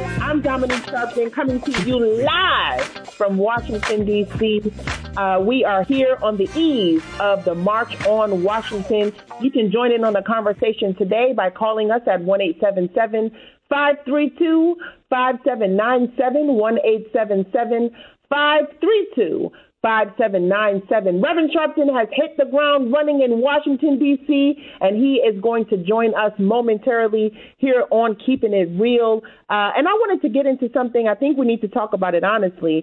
I'm Dominique Sharpton coming to you live from Washington, D.C. We are here on the eve of the March on Washington. You can join in on the conversation today by calling us at 1-877-532-5797, 1-877-532-5797. Reverend Sharpton has hit the ground running in Washington, D.C., and he is going to join us momentarily here on Keeping It Real. And I wanted to get into something. I think we need to talk about it honestly.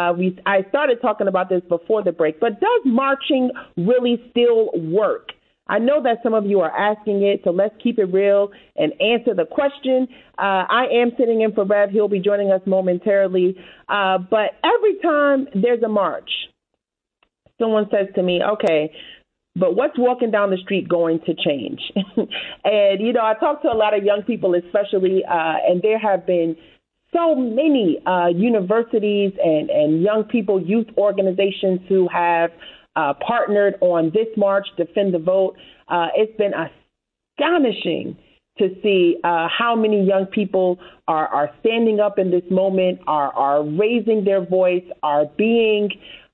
I started talking about this before the break, but does marching really still work? I know that some of you are asking it, so let's keep it real and answer the question. I am sitting in for Rev. He'll be joining us momentarily. But every time there's a march, someone says to me, okay, but what's walking down the street going to change? And, you know, I talk to a lot of young people especially, and there have been so many universities and young people, youth organizations who have partnered on this march, Defend the Vote. It's been astonishing to see how many young people are standing up in this moment, are raising their voice, are being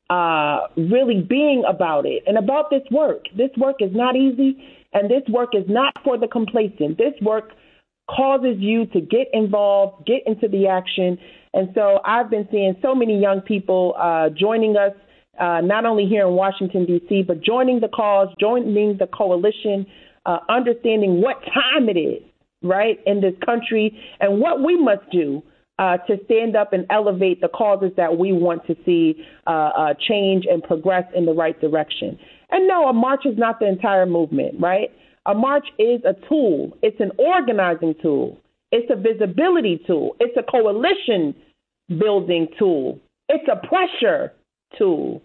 really being about it and about this work. This work is not easy, and this work is not for the complacent. This work causes you to get involved, get into the action. And so I've been seeing so many young people joining us, not only here in Washington, D.C., but joining the cause, joining the coalition, understanding what time it is, right, in this country and what we must do to stand up and elevate the causes that we want to see change and progress in the right direction. And no, a march is not the entire movement, right? A march is a tool. It's an organizing tool. It's a visibility tool. It's a coalition building tool. It's a pressure tool.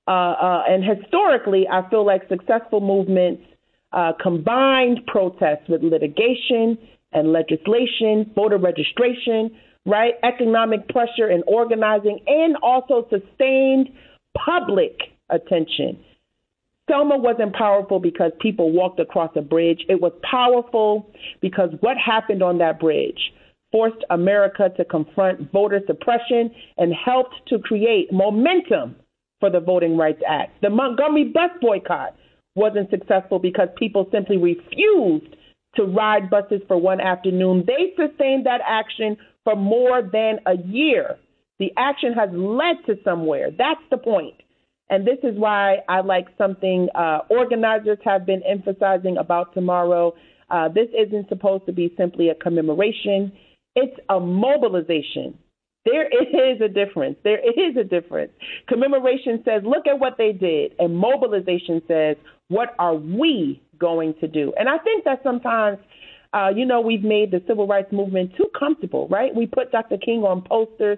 And historically, I feel like successful movements combined protests with litigation and legislation, voter registration, right? Economic pressure and organizing, and also sustained public attention. Selma wasn't powerful because people walked across a bridge. It was powerful because what happened on that bridge forced America to confront voter suppression and helped to create momentum for the Voting Rights Act. The Montgomery bus boycott wasn't successful because people simply refused to ride buses for one afternoon. They sustained that action for more than a year. The action has led to somewhere. That's the point. And this is why I like something organizers have been emphasizing about tomorrow. This isn't supposed to be simply a commemoration. It's a mobilization. There is a difference. There is a difference. Commemoration says, look at what they did. And mobilization says, what are we going to do? And I think that sometimes, we've made the civil rights movement too comfortable, right? We put Dr. King on posters.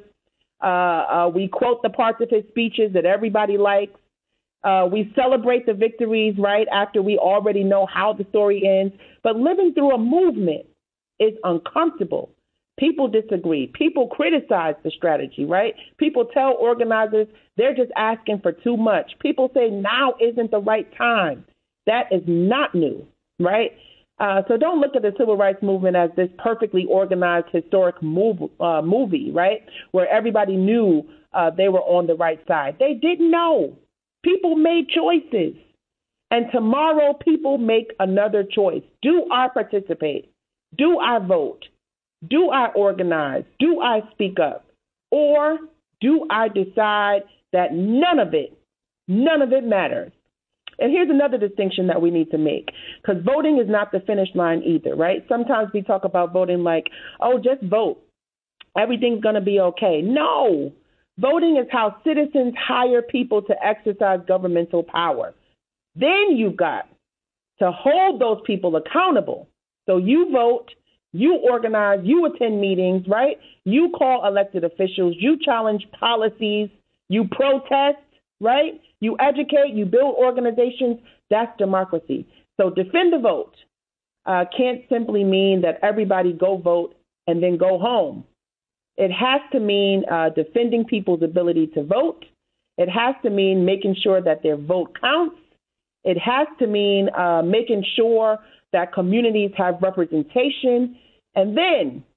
We quote the parts of his speeches that everybody likes. We celebrate the victories, right, after we already know how the story ends. But living through a movement is uncomfortable. People disagree. People criticize the strategy, right? People tell organizers they're just asking for too much. People say now isn't the right time. That is not new, right? So don't look at the civil rights movement as this perfectly organized historic movie, right, where everybody knew they were on the right side. They didn't know. People made choices. And tomorrow people make another choice. Do I participate? Do I vote? Do I organize? Do I speak up? Or do I decide that none of it matters? And here's another distinction that we need to make, because voting is not the finish line either, right? Sometimes we talk about voting like, oh, just vote. Everything's going to be okay. No, voting is how citizens hire people to exercise governmental power. Then you've got to hold those people accountable. So you vote. You organize, you attend meetings, right? You call elected officials, you challenge policies, you protest, right? You educate, you build organizations. That's democracy. So defend the vote can't simply mean that everybody go vote and then go home. It has to mean defending people's ability to vote. It has to mean making sure that their vote counts. It has to mean making sure that communities have representation. And then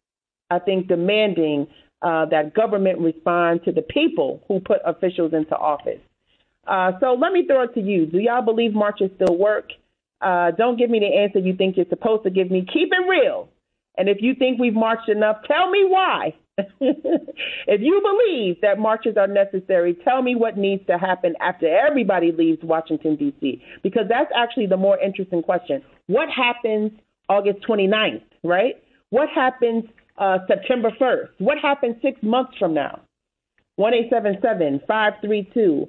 I think, demanding that government respond to the people who put officials into office. So let me throw it to you. Do y'all believe marches still work? Don't give me the answer you think you're supposed to give me. Keep it real. And if you think we've marched enough, tell me why. If you believe that marches are necessary, tell me what needs to happen after everybody leaves Washington, D.C., because that's actually the more interesting question. What happens August 29th, right? What happens September 1st? What happens 6 months from now? 1-877-532-5797,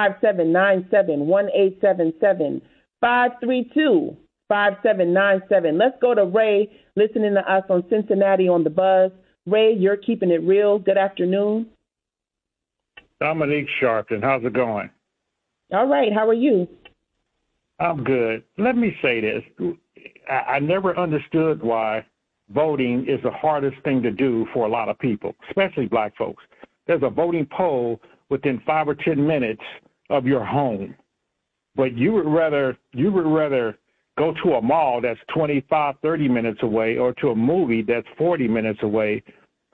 1-877-532-5797. Let's go to Ray, listening to us on Cincinnati on the Buzz. Ray, you're keeping it real. Good afternoon. Dominique Sharpton, how's it going? All right. How are you? I'm good. Let me say this. I never understood why voting is the hardest thing to do for a lot of people, especially black folks. There's a voting poll within 5 or 10 minutes of your home, but you would rather go to a mall that's 25, 30 minutes away, or to a movie that's 40 minutes away,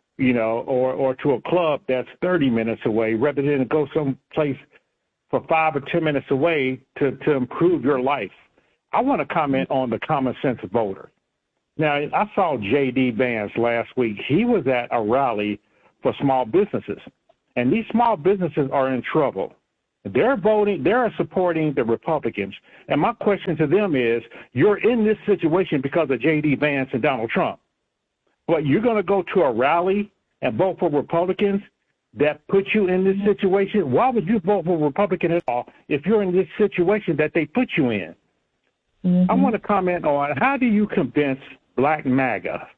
or to a club that's 30 minutes away, rather than go someplace for 5 or 10 minutes away to improve your life. I want to comment on the common sense voter. Now, I saw J.D. Vance last week. He was at a rally for small businesses, and these small businesses are in trouble. They're supporting the Republicans. And my question to them is, you're in this situation because of J.D. Vance and Donald Trump, but you're going to go to a rally and vote for Republicans that put you in this situation? Why would you vote for Republican at all if you're in this situation that they put you in? I want to comment on, how do you convince black MAGA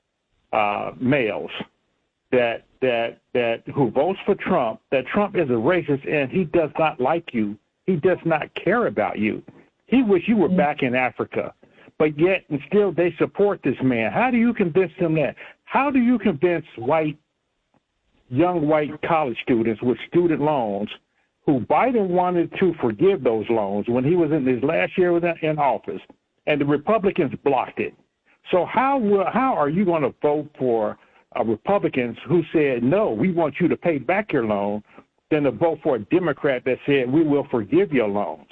males that who votes for Trump, that Trump is a racist and he does not like you, he does not care about you, he wish you were back in Africa, but yet and still they support this man? How do you convince them that? How do you convince young white college students with student loans who Biden wanted to forgive those loans when he was in his last year in office, and the Republicans blocked it? So how are you going to vote for Republicans who said, no, we want you to pay back your loan, than to vote for a Democrat that said, we will forgive your loans?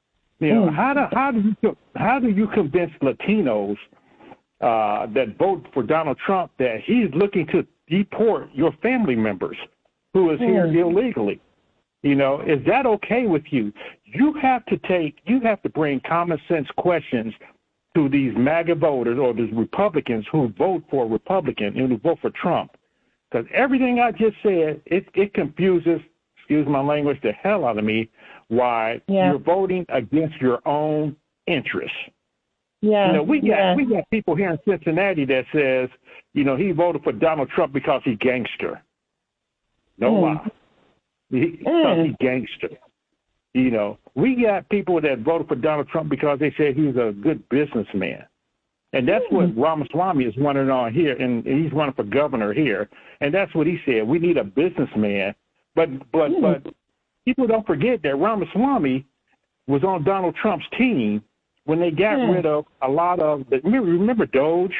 How do you convince Latinos that vote for Donald Trump that he's looking to deport your family members who is here illegally? Is that okay with you? You have to bring common sense questions to these MAGA voters or these Republicans who vote for Republican and who vote for Trump. Because everything I just said, it confuses, excuse my language, the hell out of me, why you're voting against your own interests. Yeah. We got people here in Cincinnati that says, he voted for Donald Trump because he's gangster. No lie. Because he's gangster. We got people that voted for Donald Trump because they said he's a good businessman. And that's what Ramaswamy is running on here, and he's running for governor here. And that's what he said. We need a businessman. But people don't forget that Ramaswamy was on Donald Trump's team when they got rid of a lot of remember Doge?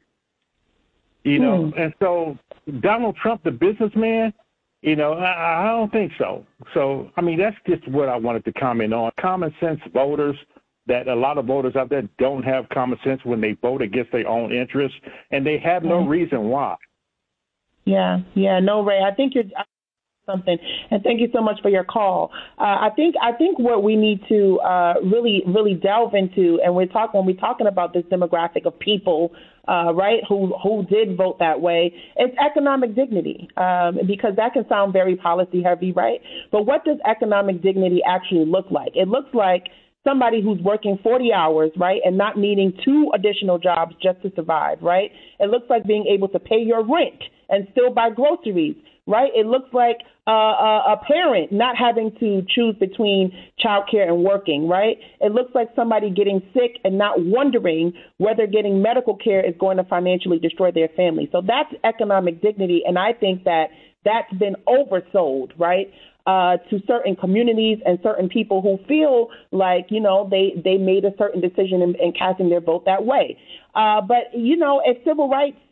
And so Donald Trump, the businessman, I don't think so. So, that's just what I wanted to comment on. Common sense voters, that a lot of voters out there don't have common sense when they vote against their own interests, and they have no reason why. Yeah, no, Ray, I think you're something, and thank you so much for your call. I think what we need to really delve into, and when we're talking about this demographic of people, right, who did vote that way, it's economic dignity, because that can sound very policy heavy, right? But what does economic dignity actually look like? It looks like somebody who's working 40 hours, right, and not needing 2 additional jobs just to survive, right? It looks like being able to pay your rent and still buy groceries, right? It looks like a parent not having to choose between childcare and working, right? It looks like somebody getting sick and not wondering whether getting medical care is going to financially destroy their family. So that's economic dignity, and I think that that's been oversold, right, to certain communities and certain people who feel like, they made a certain decision in casting their vote that way. But, if civil rights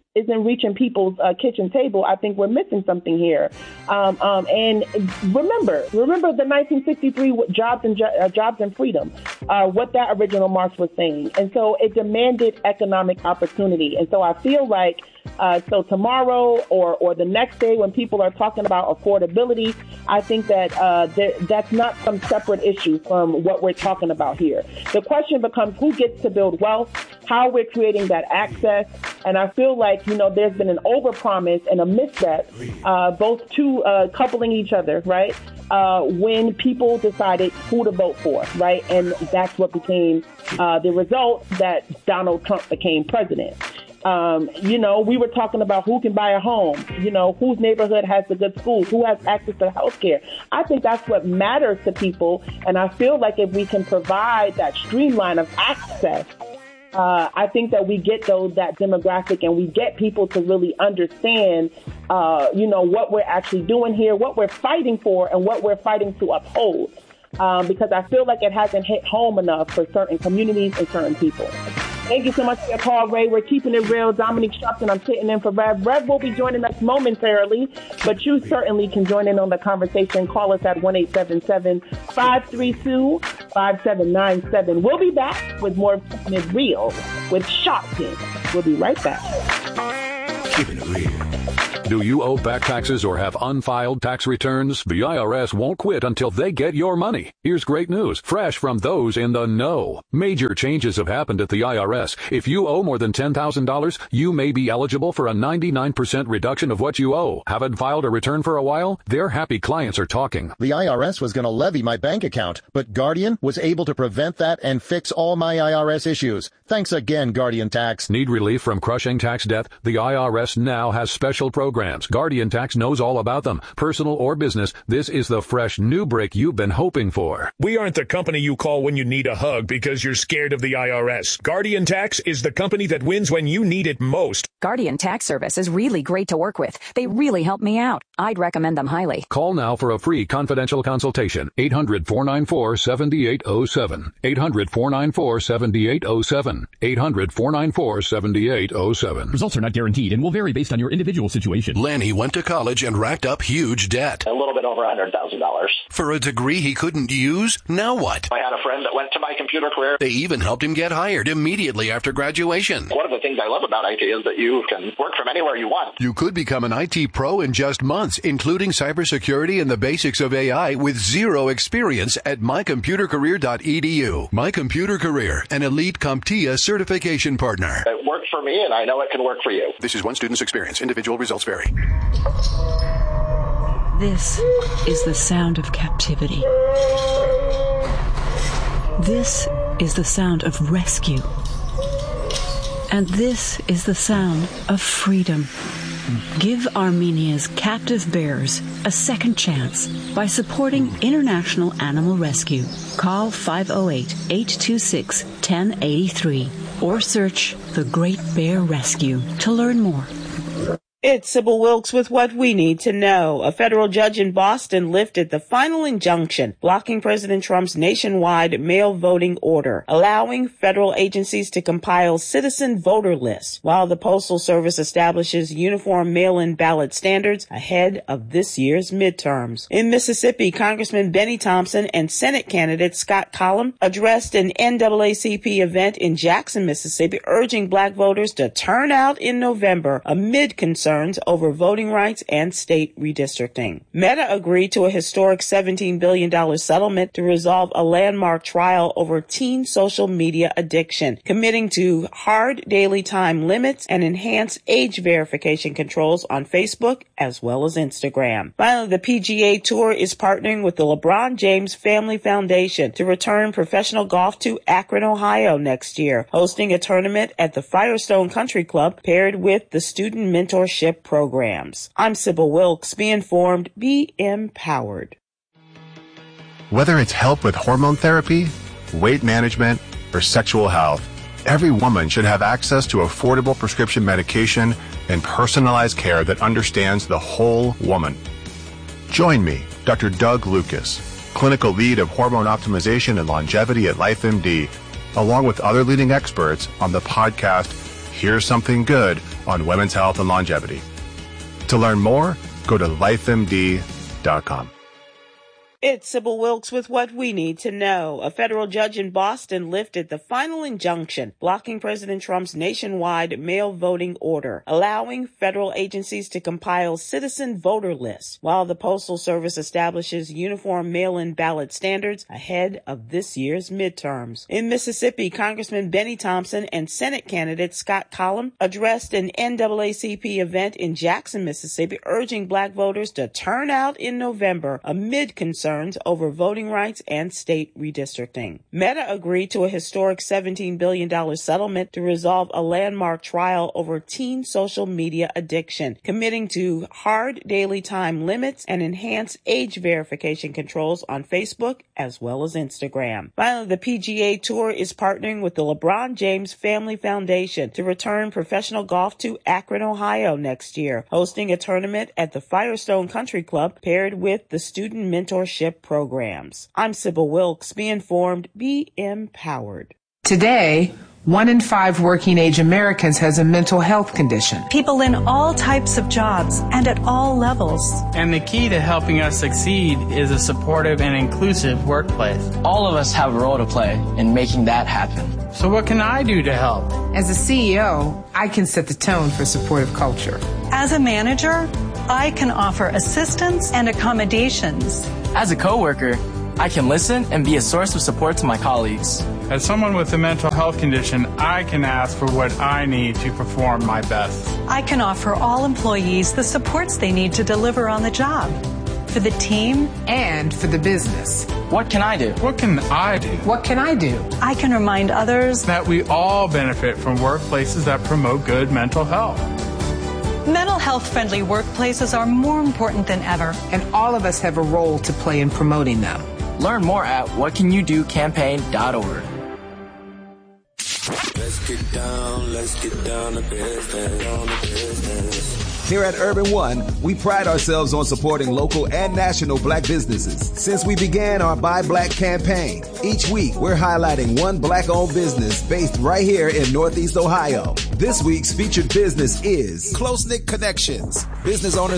isn't reaching people's kitchen table, I think we're missing something here. And remember the 1963 Jobs and Freedom, what that original march was saying. And so it demanded economic opportunity. And so I feel like so tomorrow or the next day when people are talking about affordability, I think that that's not some separate issue from what we're talking about here. The question becomes who gets to build wealth, how we're creating that access. And I feel like, there's been an overpromise and a misstep, both two coupling each other, right? When people decided who to vote for, right? And that's what became the result that Donald Trump became president. We were talking about who can buy a home, whose neighborhood has the good schools, who has access to health care. I think that's what matters to people. And I feel like if we can provide that streamline of access, I think that we get that demographic and we get people to really understand, what we're actually doing here, what we're fighting for and what we're fighting to uphold. Because I feel like it hasn't hit home enough for certain communities and certain people. Thank you so much for your call, Ray. We're keeping it real. Dominique Sharpton, I'm sitting in for Rev. Rev will be joining us momentarily, but you certainly can join in on the conversation. Call us at 1-877-532-5797. We'll be back with more Keeping It Real with Sharpton. We'll be right back. Keeping It Real. Do you owe back taxes or have unfiled tax returns? The IRS won't quit until they get your money. Here's great news, fresh from those in the know. Major changes have happened at the IRS. If you owe more than $10,000, you may be eligible for a 99% reduction of what you owe. Haven't filed a return for a while? Their happy clients are talking. The IRS was going to levy my bank account, but Guardian was able to prevent that and fix all my IRS issues. Thanks again, Guardian Tax. Need relief from crushing tax debt? The IRS now has special programs. Guardian Tax knows all about them. Personal or business, this is the fresh new break you've been hoping for. We aren't the company you call when you need a hug because you're scared of the IRS. Guardian Tax is the company that wins when you need it most. Guardian Tax Service is really great to work with. They really help me out. I'd recommend them highly. Call now for a free confidential consultation. 800-494-7807. 800-494-7807. 800-494-7807. Results are not guaranteed and will vary based on your individual situation. Lanny went to college and racked up huge debt. A little bit over $100,000. For a degree he couldn't use? Now what? I had a friend that went to My Computer Career. They even helped him get hired immediately after graduation. One of the things I love about IT is that you can work from anywhere you want. You could become an IT pro in just months, including cybersecurity and the basics of AI with zero experience at mycomputercareer.edu. My Computer Career, an elite CompTIA certification partner. It worked for me, and I know it can work for you. This is one student's experience. Individual results vary. This is the sound of captivity. This is the sound of rescue. And this is the sound of freedom. Give Armenia's captive bears a second chance by supporting International Animal Rescue. Call 508-826-1083 or search The Great Bear Rescue to learn more. It's Sybil Wilkes with what we need to know. A federal judge in Boston lifted the final injunction blocking President Trump's nationwide mail voting order, allowing federal agencies to compile citizen voter lists while the Postal Service establishes uniform mail-in ballot standards ahead of this year's midterms. In Mississippi, Congressman Benny Thompson and Senate candidate Scott Collum addressed an NAACP event in Jackson, Mississippi, urging black voters to turn out in November amid concerns over voting rights and state redistricting. Meta agreed to a historic $17 billion settlement to resolve a landmark trial over teen social media addiction, committing to hard daily time limits and enhanced age verification controls on Facebook as well as Instagram. Finally, the PGA Tour is partnering with the LeBron James Family Foundation to return professional golf to Akron, Ohio next year, hosting a tournament at the Firestone Country Club paired with the student mentorship programs. I'm Sybil Wilkes. Be informed, be empowered. Whether it's help with hormone therapy, weight management, or sexual health, every woman should have access to affordable prescription medication and personalized care that understands the whole woman. Join me, Dr. Doug Lucas, clinical lead of hormone optimization and longevity at LifeMD, along with other leading experts on the podcast Here's Something Good on women's health and longevity. To learn more, go to lifemd.com. It's Sybil Wilkes with what we need to know. A federal judge in Boston lifted the final injunction blocking President Trump's nationwide mail voting order, allowing federal agencies to compile citizen voter lists while the Postal Service establishes uniform mail-in ballot standards ahead of this year's midterms. In Mississippi, Congressman Benny Thompson and Senate candidate Scott Collum addressed an NAACP event in Jackson, Mississippi, urging black voters to turn out in November amid concerns over voting rights and state redistricting. Meta agreed to a historic $17 billion settlement to resolve a landmark trial over teen social media addiction, committing to hard daily time limits and enhanced age verification controls on Facebook as well as Instagram. Finally, the PGA Tour is partnering with the LeBron James Family Foundation to return professional golf to Akron, Ohio next year, hosting a tournament at the Firestone Country Club paired with the student mentorship programs. I'm Sybil Wilkes. Be informed, be empowered. Today, 1 in 5 working-age Americans has a mental health condition. People in all types of jobs and at all levels. And the key to helping us succeed is a supportive and inclusive workplace. All of us have a role to play in making that happen. So what can I do to help? As a CEO, I can set the tone for supportive culture. As a manager, I can offer assistance and accommodations. As a coworker, I can listen and be a source of support to my colleagues. As someone with a mental health condition, I can ask for what I need to perform my best. I can offer all employees the supports they need to deliver on the job. For the team and for the business. What can I do? What can I do? What can I do? I can remind others that we all benefit from workplaces that promote good mental health. Mental health-friendly workplaces are more important than ever. And all of us have a role to play in promoting them. Learn more at whatcanyoudocampaign.org. Let's get down to business. Here at Urban One, we pride ourselves on supporting local and national black businesses. Since we began our Buy Black campaign, each week we're highlighting one black-owned business based right here in Northeast Ohio. This week's featured business is Close Knit Connections. Business owners